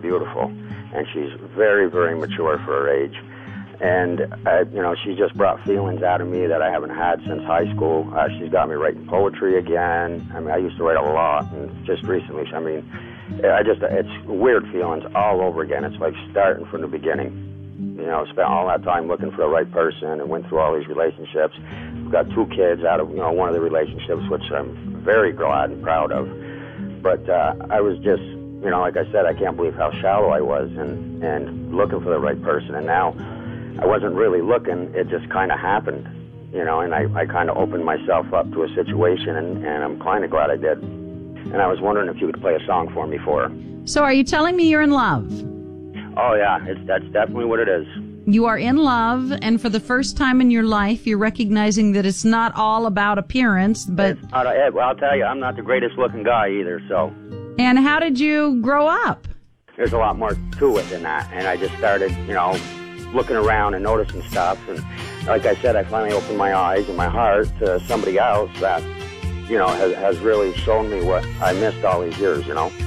beautiful, and she's very, very mature for her age. And, she just brought feelings out of me that I haven't had since high school. She's got me writing poetry again. I mean, I used to write a lot, and just recently, it's weird feelings all over again. It's like starting from the beginning. Spent all that time looking for the right person and went through all these relationships. We've got 2 kids out of, one of the relationships, which I'm very glad and proud of. But I was just, like I said, I can't believe how shallow I was and looking for the right person. And now I wasn't really looking. It just kind of happened, and I kind of opened myself up to a situation, and I'm kind of glad I did. And I was wondering if you could play a song for me for her. So are you telling me you're in love? Oh, yeah, that's definitely what it is. You are in love, and for the first time in your life, you're recognizing that it's not all about appearance, but... Well, I'll tell you, I'm not the greatest looking guy either, so... And how did you grow up? There's a lot more to it than that, and I just started, looking around and noticing stuff, and like I said, I finally opened my eyes and my heart to somebody else that, has really shown me what I missed all these years,